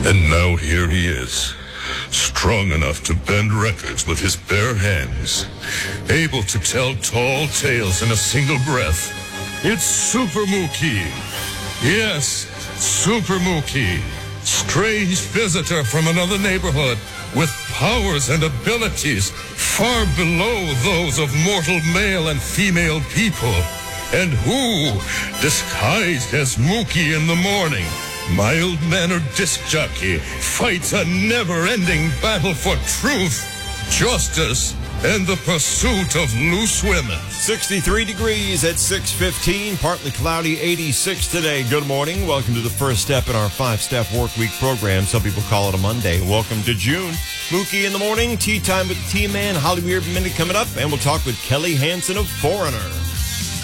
And now here he is, strong enough to bend records with his bare hands, able to tell tall tales in a single breath. It's Super Mookie. Yes, Super Mookie. Strange visitor from another neighborhood with powers and abilities far below those of mortal male and female people. And who, disguised as Mookie in the morning, mild-mannered disc jockey, fights a never-ending battle for truth, justice, and the pursuit of loose women. 63 degrees at 6:15, partly cloudy, 86 today. Good morning. Welcome to the first step in our 5-step work week program. Some people call it a Monday. Welcome to June. Mookie in the morning, tea time with the T-Man, Holly Weird Minute coming up, and we'll talk with Kelly Hansen of Foreigner.